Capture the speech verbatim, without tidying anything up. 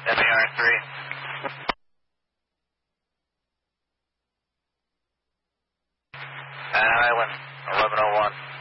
M A R three. Van Island, eleven oh one.